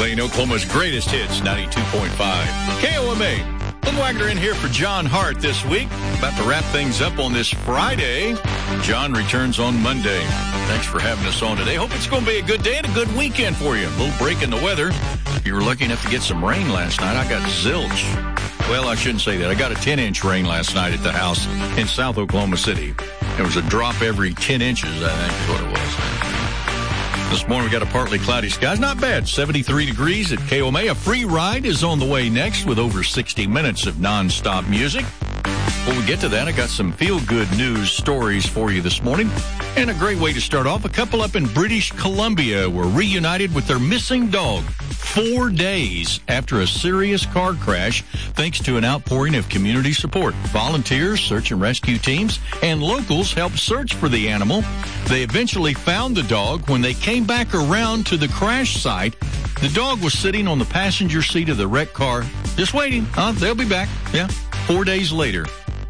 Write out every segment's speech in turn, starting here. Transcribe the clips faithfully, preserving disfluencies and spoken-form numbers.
playing Oklahoma's greatest hits, ninety-two point five. K O M A. Lynn Wagner in here for John Hart this week. About to wrap things up on this Friday. John returns on Monday. Thanks for having us on today. Hope it's going to be a good day and a good weekend for you. A little break in the weather. You were lucky enough to get some rain last night. I got zilch. Well, I shouldn't say that. I got a ten-inch rain last night at the house in South Oklahoma City. There was a drop every ten inches, I think is what it was. This morning we got a partly cloudy skies. Not bad. seventy-three degrees at K O M A. A free ride is on the way next with over sixty minutes of nonstop music. Before we get to that, I got some feel-good news stories for you this morning. And a great way to start off, a couple up in British Columbia were reunited with their missing dog four days after a serious car crash, thanks to an outpouring of community support. Volunteers, search and rescue teams, and locals helped search for the animal. They eventually found the dog. When they came back around to the crash site, the dog was sitting on the passenger seat of the wrecked car, just waiting. Huh? They'll be back. Yeah. Four days later.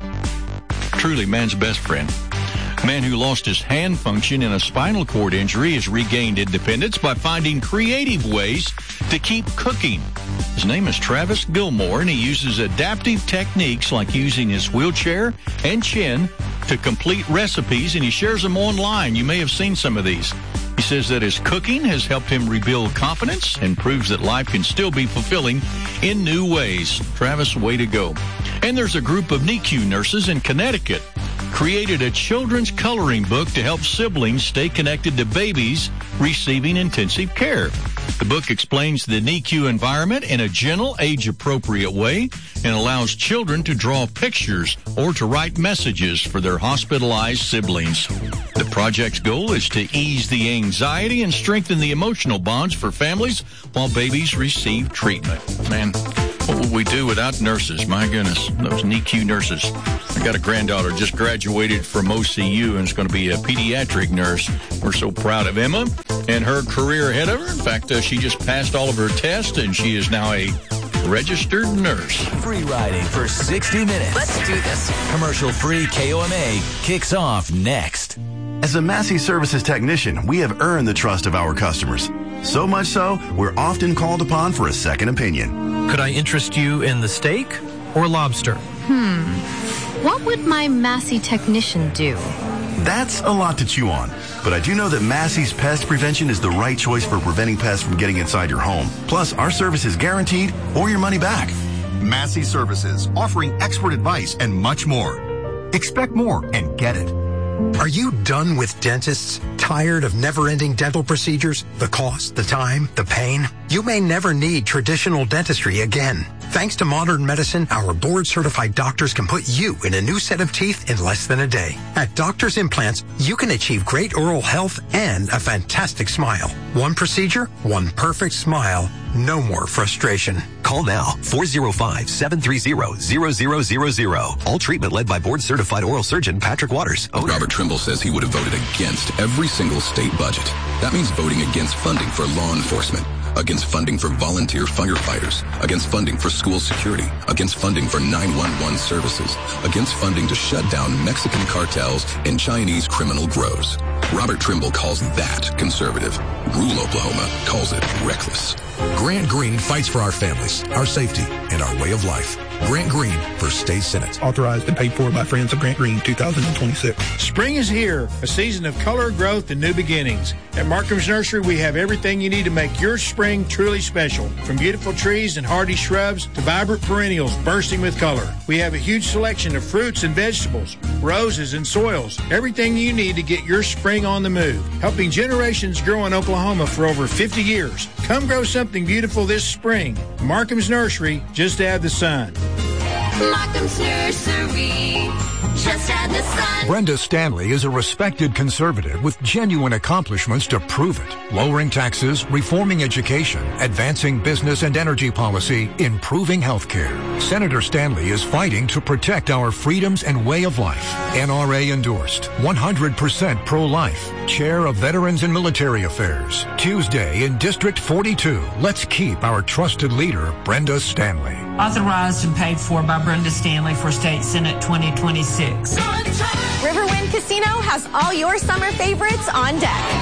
Truly man's best friend. A man who lost his hand function in a spinal cord injury has regained independence by finding creative ways to keep cooking. His name is Travis Gilmore, and he uses adaptive techniques like using his wheelchair and chin to complete recipes, and he shares them online. You may have seen some of these. He says that his cooking has helped him rebuild confidence and proves that life can still be fulfilling in new ways. Travis, way to go. And there's a group of N I C U nurses in Connecticut created a children's coloring book to help siblings stay connected to babies receiving intensive care. The book explains the N I C U environment in a gentle, age-appropriate way and allows children to draw pictures or to write messages for their hospitalized siblings. The project's goal is to ease the anxiety and strengthen the emotional bonds for families while babies receive treatment. Man, what would we do without nurses? My goodness, those N I C U nurses. I got a granddaughter just graduated from O C U and is going to be a pediatric nurse. We're so proud of Emma and her career ahead of her. In fact, uh, she just passed all of her tests and she is now a registered nurse. Free riding for sixty minutes. Let's do this. Commercial-free K O M A kicks off next. As a Massey Services technician, we have earned the trust of our customers. So much so, we're often called upon for a second opinion. Could I interest you in the steak or lobster? Hmm. What would my Massey technician do? That's a lot to chew on. But I do know that Massey's Pest Prevention is the right choice for preventing pests from getting inside your home. Plus, our service is guaranteed or your money back. Massey Services, offering expert advice and much more. Expect more and get it. Are you done with dentists? Tired of never-ending dental procedures? The cost, the time, the pain? You may never need traditional dentistry again. Thanks to modern medicine, our board-certified doctors can put you in a new set of teeth in less than a day. At Doctors Implants, you can achieve great oral health and a fantastic smile. One procedure, one perfect smile. No more frustration. Call now, four oh five, seven three zero, zero zero zero zero. All treatment led by board-certified oral surgeon Patrick Waters. Owner. Robert Trimble says he would have voted against every single state budget. That means voting against funding for law enforcement, against funding for volunteer firefighters, against funding for school security, against funding for nine one one services, against funding to shut down Mexican cartels and Chinese criminal grows. Robert Trimble calls that conservative. Rural Oklahoma calls it reckless. Grant Green fights for our families, our safety, and our way of life. Grant Green for State Senate. Authorized and paid for by Friends of Grant Green, two thousand twenty-six. Spring is here, a season of color, growth, and new beginnings. At Markham's Nursery, we have everything you need to make your spring truly special. From beautiful trees and hardy shrubs to vibrant perennials bursting with color. We have a huge selection of fruits and vegetables, roses and soils, everything you need to get your spring on the move. Helping generations grow in Oklahoma for over fifty years. Come grow something beautiful this spring. Markham's Nursery, just add the sun. Markham's Nursery, just add the sun. Brenda Stanley is a respected conservative with genuine accomplishments to prove it. Lowering taxes, reforming education, advancing business and energy policy, improving healthcare. Senator Stanley is fighting to protect our freedoms and way of life. N R A endorsed, one hundred percent pro-life. Chair of Veterans and Military Affairs. Tuesday in District forty-two. Let's keep our trusted leader, Brenda Stanley. Authorized and paid for by Brenda Stanley for State Senate twenty twenty-six. Riverwind Casino has all your summer favorites on deck.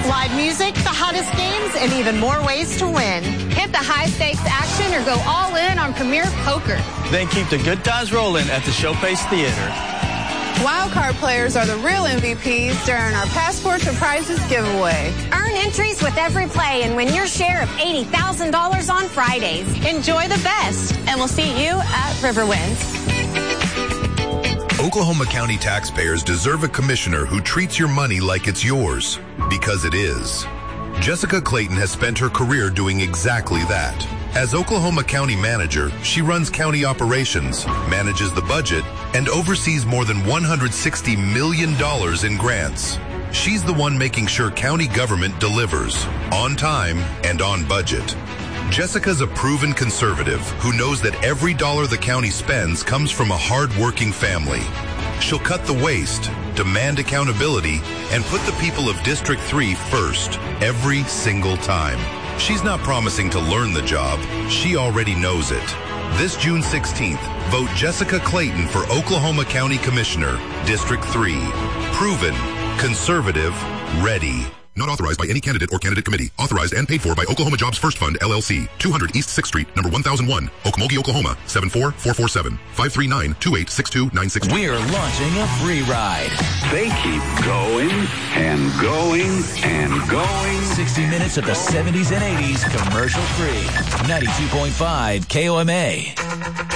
Live music, the hottest games, and even more ways to win. Hit the high-stakes action or go all in on Premier Poker. Then keep the good times rolling at the Showpace Theater. Wildcard players are the real M V Ps during our Passport to Prizes giveaway. Earn entries with every play and win your share of eighty thousand dollars on Fridays. Enjoy the best, and we'll see you at Riverwinds. Oklahoma County taxpayers deserve a commissioner who treats your money like it's yours, because it is. Jessica Clayton has spent her career doing exactly that. As Oklahoma County Manager, she runs county operations, manages the budget, and oversees more than one hundred sixty million dollars in grants. She's the one making sure county government delivers, on time and on budget. Jessica's a proven conservative who knows that every dollar the county spends comes from a hard-working family. She'll cut the waste, demand accountability, and put the people of District three first, every single time. She's not promising to learn the job. She already knows it. This June sixteenth, vote Jessica Clayton for Oklahoma County Commissioner, District three. Proven, conservative, ready. Not authorized by any candidate or candidate committee. Authorized and paid for by Oklahoma Jobs First Fund, L L C. two hundred East sixth Street, number one thousand one, Okmulgee, Oklahoma, seven four four four seven, five three nine, two eight six two nine six. We're launching a free ride. They keep going and going and going. sixty minutes of the seventies and eighties, commercial free. ninety-two point five K O M A.